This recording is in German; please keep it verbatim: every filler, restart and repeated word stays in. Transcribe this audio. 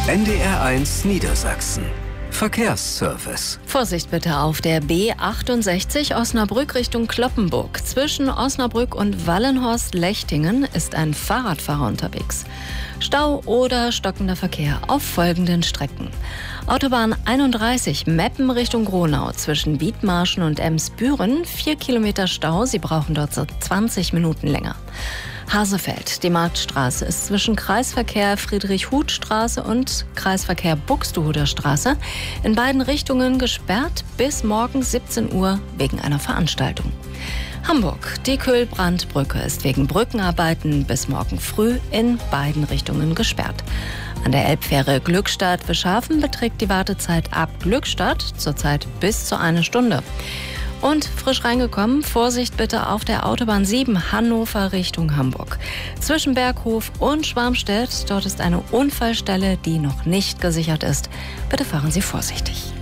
N D R eins Niedersachsen. Verkehrsservice. Vorsicht bitte auf der B achtundsechzig Osnabrück Richtung Cloppenburg. Zwischen Osnabrück und Wallenhorst-Lechtingen ist ein Fahrradfahrer unterwegs. Stau oder stockender Verkehr auf folgenden Strecken. Autobahn einunddreißig Meppen Richtung Gronau zwischen Wiedmarschen und Emsbüren. Vier Kilometer Stau, Sie brauchen dort so zwanzig Minuten länger. Hasefeld, die Marktstraße, ist zwischen Kreisverkehr Friedrich-Huth-Straße und Kreisverkehr Buxtehuder Straße in beiden Richtungen gesperrt bis morgen siebzehn Uhr wegen einer Veranstaltung. Hamburg, die Köhlbrandbrücke ist wegen Brückenarbeiten bis morgen früh in beiden Richtungen gesperrt. An der Elbfähre Glückstadt-Wischhafen beträgt die Wartezeit ab Glückstadt zurzeit bis zu eine Stunde. Und frisch reingekommen, Vorsicht bitte auf der Autobahn sieben Hannover Richtung Hamburg. Zwischen Berghof und Schwarmstedt, dort ist eine Unfallstelle, die noch nicht gesichert ist. Bitte fahren Sie vorsichtig.